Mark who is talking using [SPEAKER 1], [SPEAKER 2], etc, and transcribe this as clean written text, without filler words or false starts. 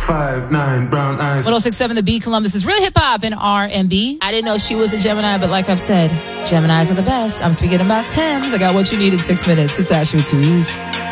[SPEAKER 1] 5'9", brown eyes.
[SPEAKER 2] 106.7 The Beat, Columbus is real hip hop and R&B. I didn't know she was a Gemini, but like I've said, Geminis are the best. I'm speaking about Thames. I got what you need in 6 minutes. It's Ashley with 2 E's.